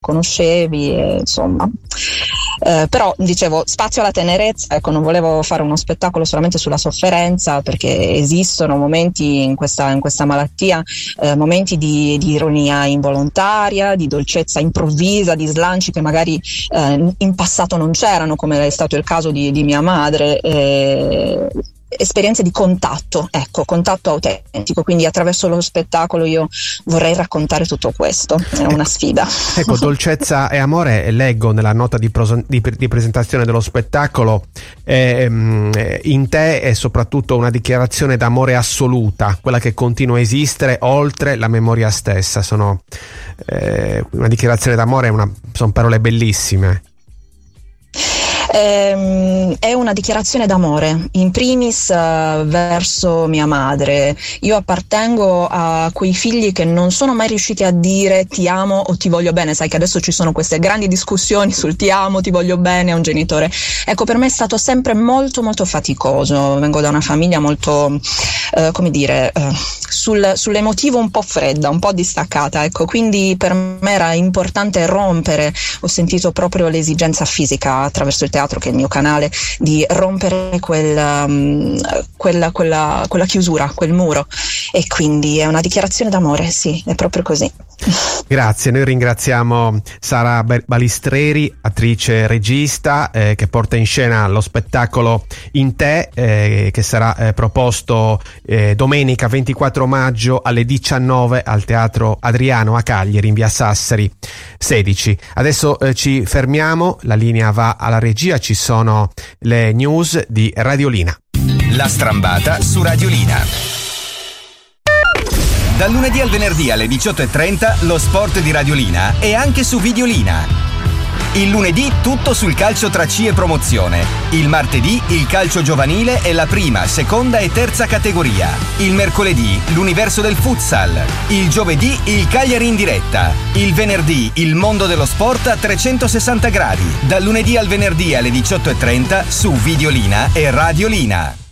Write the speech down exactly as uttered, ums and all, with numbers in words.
conoscevi, e, insomma. Eh, però dicevo, spazio alla tenerezza, ecco, non volevo fare uno spettacolo solamente sulla sofferenza, perché esistono momenti in questa, in questa malattia, eh, momenti di, di ironia involontaria, di dolcezza improvvisa, di slanci che magari eh, in passato non c'erano, come è stato il caso di, di mia madre. Eh, esperienze di contatto, ecco, contatto autentico, quindi attraverso lo spettacolo io vorrei raccontare tutto questo, è una sfida. Ecco, dolcezza e amore, leggo nella nota di, prosa, di, di presentazione dello spettacolo, eh, in te è soprattutto una dichiarazione d'amore assoluta, quella che continua a esistere oltre la memoria stessa. Sono eh, una dichiarazione d'amore, una, sono parole bellissime. È una dichiarazione d'amore, in primis uh, verso mia madre. Io appartengo a quei figli che non sono mai riusciti a dire ti amo o ti voglio bene. Sai che adesso ci sono queste grandi discussioni sul ti amo, ti voglio bene a un genitore. Ecco, per me è stato sempre molto molto faticoso. Vengo da una famiglia molto, uh, come dire, uh, sul, sull'emotivo un po' fredda, un po' distaccata, ecco, quindi per me era importante rompere. Ho sentito proprio l'esigenza fisica attraverso il teatro, che è il mio canale, di rompere quel, um, quella, quella, quella chiusura, quel muro, e quindi è una dichiarazione d'amore, sì, è proprio così. Grazie, noi ringraziamo Sara Balistreri, attrice regista, eh, che porta in scena lo spettacolo In te, eh, che sarà eh, proposto eh, domenica ventiquattro maggio alle diciannove al Teatro Adriano a Cagliari, in via Sassari sedici. Adesso eh, ci fermiamo, la linea va alla regia, ci sono le news di Radiolina. La strambata su Radiolina. Dal lunedì al venerdì alle diciotto e trenta lo sport di Radiolina e anche su Videolina. Il lunedì tutto sul calcio tra C e promozione. Il martedì il calcio giovanile e la prima, seconda e terza categoria. Il mercoledì l'universo del futsal. Il giovedì il Cagliari in diretta. Il venerdì il mondo dello sport a trecentosessanta gradi. Dal lunedì al venerdì alle diciotto e trenta su Videolina e Radiolina.